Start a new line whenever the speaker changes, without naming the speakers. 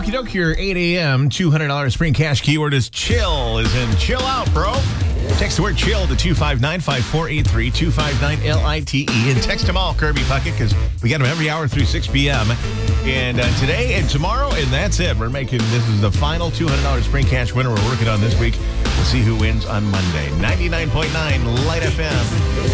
Okie doke, your 8 a.m. $200 spring cash keyword is chill, is in chill out, bro. Text the word chill to 259-5483, 259-LITE, and text them all, Kirby Puckett, because we got them every hour through 6 p.m. And today and tomorrow, and that's it. This is the final $200 spring cash winner we're working on this week. We'll see who wins on Monday. 99.9 Light FM.